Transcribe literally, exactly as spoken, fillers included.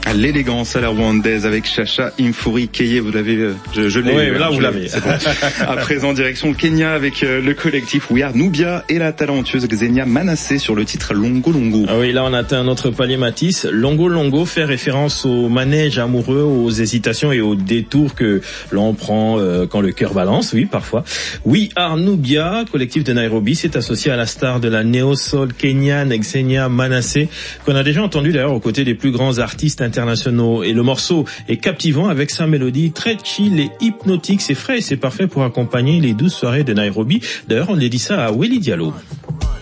L'élégance à la rwandaise avec Chacha Imfuri Keye, vous l'avez, je, je l'ai. Oui, là vous l'avez. C'est bon. À présent, direction le Kenya avec le collectif We Are Nubia et la talentueuse Xenia Manasseh sur le titre Longo Longo. Ah oui, là on atteint notre palier Matisse. Longo Longo fait référence au manège amoureux, aux hésitations et aux détours que l'on prend euh, quand le cœur balance, oui, parfois. We Are Nubia, collectif de Nairobi, s'est associé à la star de la néo-soul kenyane Xenia Manasseh, qu'on a déjà entendu d'ailleurs aux côtés des plus grands artistes internationaux. Et le morceau est captivant avec sa mélodie très chill et hypnotique. C'est frais et c'est parfait pour accompagner les douze soirées de Nairobi. D'ailleurs, on les dit ça à Willy Diallo.